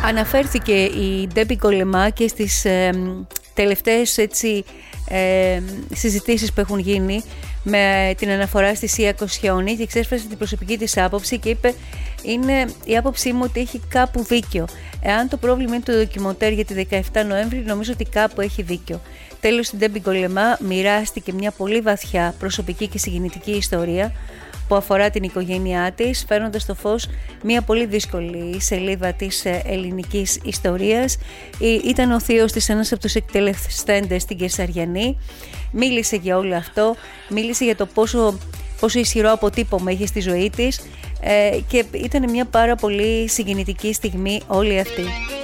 Αναφέρθηκε η Ντέμπι Γκολεμά και στις τελευταίες συζητήσεις που έχουν γίνει με την αναφορά στη Σία Κοσιόνη, και εξέφρασε την προσωπική της άποψη και είπε: είναι η άποψή μου ότι έχει κάπου δίκιο. Εάν το πρόβλημα είναι το ντοκιμοντέρ για τη 17 Νοέμβρη, νομίζω ότι κάπου έχει δίκιο. Τέλος, η Ντέμπι Γκολεμά μοιράστηκε μια πολύ βαθιά προσωπική και συγκινητική ιστορία που αφορά την οικογένειά της, φέρνοντας στο φως μια πολύ δύσκολη σελίδα της ελληνικής ιστορίας. Ήταν ο θείος της ένας από τους εκτελεστέντες στην Κεσαριανή. Μίλησε για όλο αυτό, μίλησε για το πόσο ισχυρό αποτύπωμα είχε στη ζωή της, και ήταν μια πάρα πολύ συγκινητική στιγμή όλη αυτή.